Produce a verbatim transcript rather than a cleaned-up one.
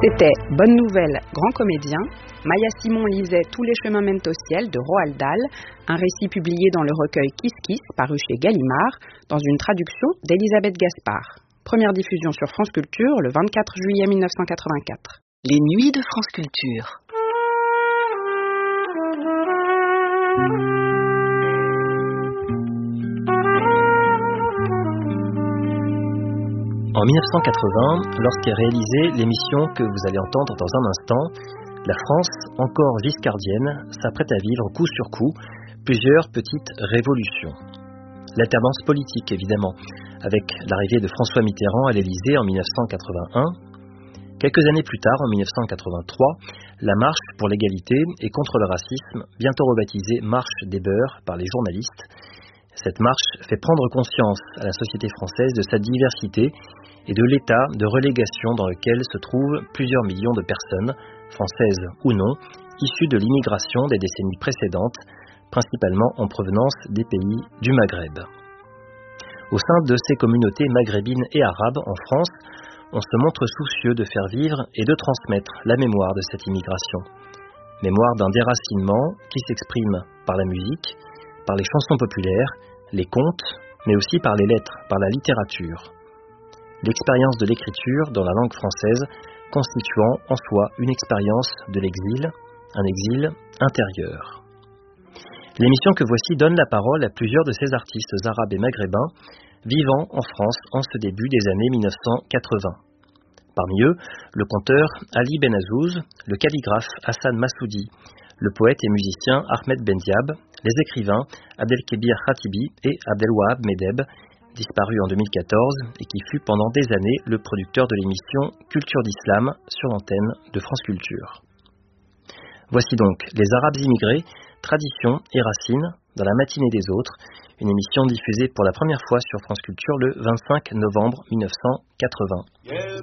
C'était Bonne Nouvelle, grand comédien. Maya Simon lisait Tous les chemins mènent au ciel de Roald Dahl, un récit publié dans le recueil Kiss Kiss, paru chez Gallimard, dans une traduction d'Elisabeth Gaspard. Première diffusion sur France Culture le vingt-quatre juillet mille neuf cent quatre-vingt-quatre. Les nuits de France Culture. En mille neuf cent quatre-vingts, lorsqu'est réalisée l'émission que vous allez entendre dans un instant, la France, encore giscardienne, s'apprête à vivre coup sur coup plusieurs petites révolutions. L'alternance politique, évidemment, avec l'arrivée de François Mitterrand à l'Élysée en mille neuf cent quatre-vingt-un. Quelques années plus tard, en mille neuf cent quatre-vingt-trois, la marche pour l'égalité et contre le racisme, bientôt rebaptisée Marche des Beurs par les journalistes. Cette marche fait prendre conscience à la société française de sa diversité et de l'état de relégation dans lequel se trouvent plusieurs millions de personnes, françaises ou non, issues de l'immigration des décennies précédentes, principalement en provenance des pays du Maghreb. Au sein de ces communautés maghrébines et arabes en France, on se montre soucieux de faire vivre et de transmettre la mémoire de cette immigration. Mémoire d'un déracinement qui s'exprime par la musique, par les chansons populaires, les contes, mais aussi par les lettres, par la littérature. L'expérience de l'écriture dans la langue française constituant en soi une expérience de l'exil, un exil intérieur. L'émission que voici donne la parole à plusieurs de ces artistes arabes et maghrébins vivant en France en ce début des années mille neuf cent quatre-vingts. Parmi eux, le conteur Ali Benazouz, le calligraphe Hassan Massoudi, le poète et musicien Ahmed Bendiab, les écrivains Abdelkebir Khatibi et Abdelwahab Medeb, disparu en deux mille quatorze et qui fut pendant des années le producteur de l'émission Culture d'Islam sur l'antenne de France Culture. Voici donc Les Arabes immigrés, traditions et racines dans la matinée des autres, une émission diffusée pour la première fois sur France Culture le vingt-cinq novembre mille neuf cent quatre-vingts.